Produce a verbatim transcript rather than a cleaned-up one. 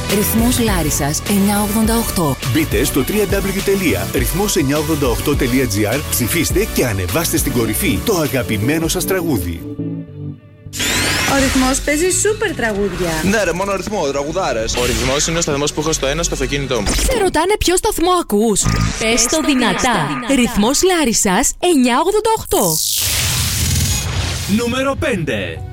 Ρυθμός Λάρισσας εννιακόσια ογδόντα οκτώ. Μπείτε στο double-u double-u double-u τελεία ρυθμός εννιακόσια ογδόντα οκτώ τελεία τζι άρ, ψηφίστε και ανεβάστε στην κορυφή το αγαπημένο σας τραγούδι. Ο Ρυθμός παίζει σούπερ τραγούδια. Ναι, ρε, μόνο ρυθμό, τραγουδάρες. Ο Ρυθμός είναι ο σταθμός που έχω στο ένα στο αυτοκίνητό μου. Σε ρωτάνε ποιο σταθμό ακούς. Πες το δυνατά. Ρυθμός Λάρισσας εννιακόσια ογδόντα οκτώ. Νούμερο πέντε.